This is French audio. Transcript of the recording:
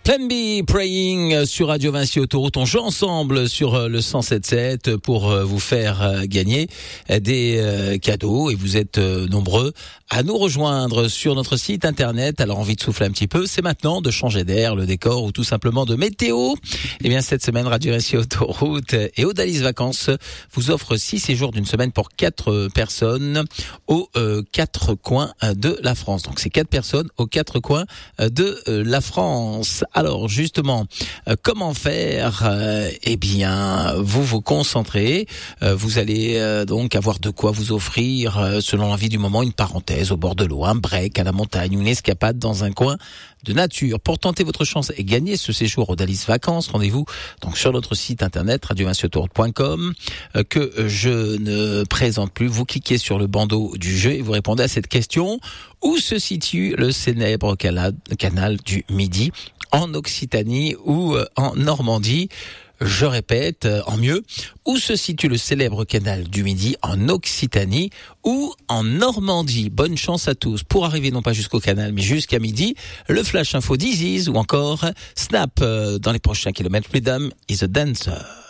Plan B Praying sur Radio Vinci Autoroute. On joue ensemble sur le 107.7 pour vous faire gagner des cadeaux et vous êtes nombreux à nous rejoindre sur notre site internet. Alors envie de souffler un petit peu, c'est maintenant de changer d'air, le décor ou tout simplement de météo. Eh bien cette semaine Radio Vinci Autoroute et Odalis Vacances vous offre 6 séjours d'une semaine pour 4 personnes aux 4 coins de la France. Donc c'est 4 personnes aux 4 coins de la France. Alors justement, comment faire Eh bien, vous vous concentrez. Vous allez donc avoir de quoi vous offrir, selon l'envie du moment, une parenthèse au bord de l'eau, un break à la montagne, une escapade dans un coin de nature. Pour tenter votre chance et gagner ce séjour Odalis Vacances, rendez-vous donc sur notre site internet radiovinciautour.com que je ne présente plus. Vous cliquez sur le bandeau du jeu et vous répondez à cette question. Où se situe le célèbre canal du Midi, en Occitanie ou en Normandie? Je répète, en mieux, où se situe le célèbre canal du Midi, en Occitanie ou en Normandie? Bonne chance à tous pour arriver non pas jusqu'au canal mais jusqu'à midi. Le Flash Info d'Iziz ou encore Snap dans les prochains kilomètres. Rhythm is a Dancer.